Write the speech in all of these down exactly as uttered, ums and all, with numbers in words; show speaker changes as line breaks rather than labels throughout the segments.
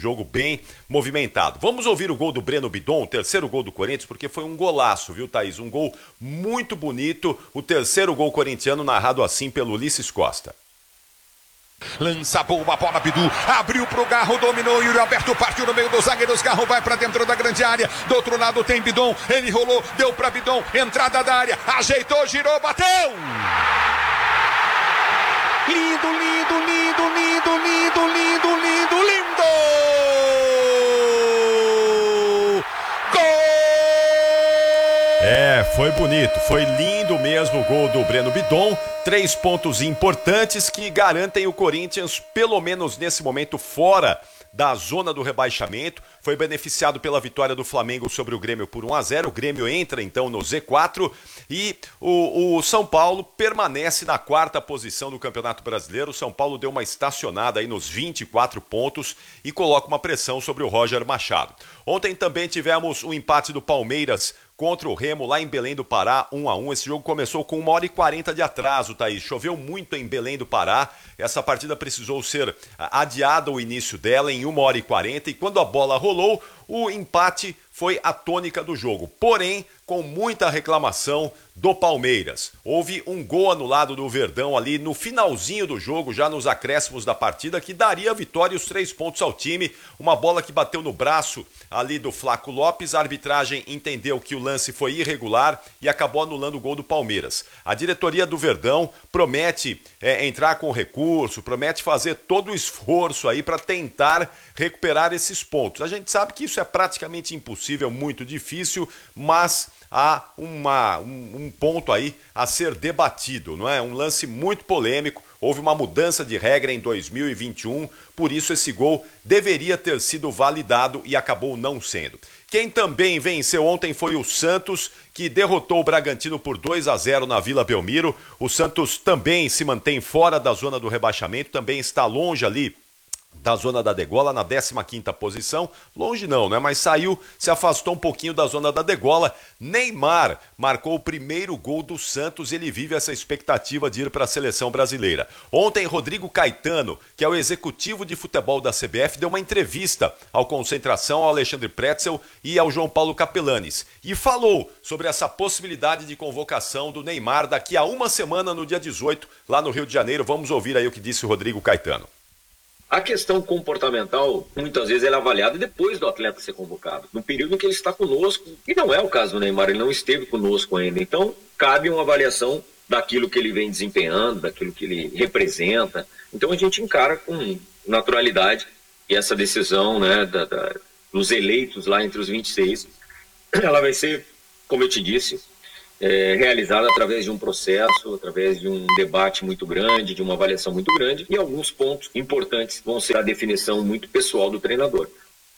jogo bem movimentado. Vamos ouvir o gol do Breno Bidon, o terceiro gol do Corinthians, porque foi um golaço, viu, Thaís? Um gol muito bonito, o terceiro gol corintiano narrado assim pelo Ulisses Costa.
Lança boa bola, Bidu, abriu pro Garro, dominou, Yuri Alberto partiu no meio dos zagueiros, Garro vai pra dentro da grande área, do outro lado tem Bidon, ele rolou, deu pra Bidon, entrada da área, ajeitou, girou, bateu! Lindo, lindo, lindo, lindo, lindo, lindo, lindo, lindo! Gol!
É, foi bonito, foi lindo mesmo o gol do Breno Bidon. Três pontos importantes que garantem o Corinthians, pelo menos nesse momento, fora da zona do rebaixamento. Foi beneficiado pela vitória do Flamengo sobre o Grêmio por um a zero. O Grêmio entra então no Z quatro e o, o São Paulo permanece na quarta posição do Campeonato Brasileiro. O São Paulo deu uma estacionada aí nos vinte e quatro pontos e coloca uma pressão sobre o Roger Machado. Ontem também tivemos o empate do Palmeiras contra o Remo lá em Belém do Pará, um a um. Esse jogo começou com uma hora e quarenta de atraso, Thaís. Choveu muito em Belém do Pará. Essa partida precisou ser adiada o início dela em uma hora e quarenta. E quando a bola rolou, o empate foi a tônica do jogo. Porém, com muita reclamação do Palmeiras. Houve um gol anulado do Verdão ali no finalzinho do jogo, já nos acréscimos da partida, que daria a vitória e os três pontos ao time. Uma bola que bateu no braço ali do Flaco Lopes. A arbitragem entendeu que o lance foi irregular e acabou anulando o gol do Palmeiras. A diretoria do Verdão promete é, entrar com recurso, promete fazer todo o esforço aí para tentar recuperar esses pontos. A gente sabe que isso é praticamente impossível, muito difícil, mas há uma, um, um ponto aí a ser debatido, não é? Um lance muito polêmico. Houve uma mudança de regra em dois mil e vinte e um, por isso esse gol deveria ter sido validado e acabou não sendo. Quem também venceu ontem foi o Santos, que derrotou o Bragantino por dois a zero na Vila Belmiro. O Santos também se mantém fora da zona do rebaixamento, também está longe ali da zona da degola, na décima quinta posição. Longe não, né? Mas saiu, se afastou um pouquinho da zona da degola. Neymar marcou o primeiro gol do Santos. Ele vive essa expectativa de ir para a seleção brasileira. Ontem, Rodrigo Caetano, que é o executivo de futebol da C B F, deu uma entrevista ao Concentração, ao Alexandre Pretzel e ao João Paulo Capelanes. E falou sobre essa possibilidade de convocação do Neymar daqui a uma semana, no dia dezoito, lá no Rio de Janeiro. Vamos ouvir aí o que disse o Rodrigo Caetano.
A questão comportamental, muitas vezes, ela é avaliada depois do atleta ser convocado, no período em que ele está conosco. E não é o caso do Neymar, ele não esteve conosco ainda. Então, cabe uma avaliação daquilo que ele vem desempenhando, daquilo que ele representa. Então, a gente encara com naturalidade e essa decisão, né, da, da, dos eleitos lá entre os vinte e seis, ela vai ser, como eu te disse, É, realizada através de um processo, através de um debate muito grande, de uma avaliação muito grande, e alguns pontos importantes vão ser a definição muito pessoal do treinador.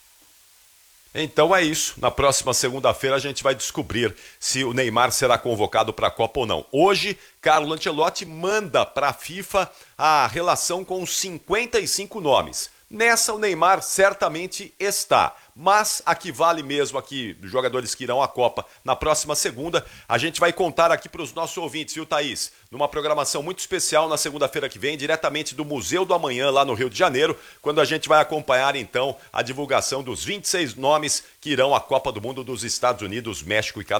Então é isso. Na próxima segunda-feira a gente vai descobrir se o Neymar será convocado para a Copa ou não. Hoje, Carlo Ancelotti manda para a FIFA a relação com cinquenta e cinco nomes. Nessa o Neymar certamente está, mas a que vale mesmo aqui dos jogadores que irão à Copa na próxima segunda, a gente vai contar aqui para os nossos ouvintes, viu, Thaís? Numa programação muito especial na segunda-feira que vem, diretamente do Museu do Amanhã, lá no Rio de Janeiro, quando a gente vai acompanhar então a divulgação dos vinte e seis nomes que irão à Copa do Mundo dos Estados Unidos, México e Canadá.